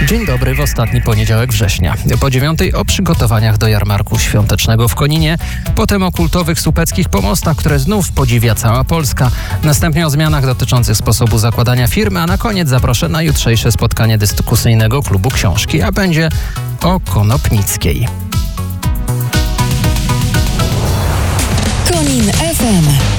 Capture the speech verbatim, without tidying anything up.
Dzień dobry, w ostatni poniedziałek września. Po dziewiątej o przygotowaniach do jarmarku świątecznego w Koninie, potem o kultowych supeckich pomostach, które znów podziwia cała Polska. Następnie o zmianach dotyczących sposobu zakładania firmy, a na koniec zaproszę na jutrzejsze spotkanie dyskusyjnego klubu książki, a będzie o Konopnickiej. Konin F M.